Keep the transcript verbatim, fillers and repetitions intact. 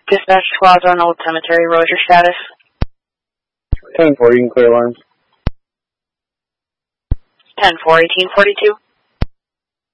Dispatch Squadron, Old Cemetery Road, your status? ten four, you can clear alarms. ten four, eighteen forty-two.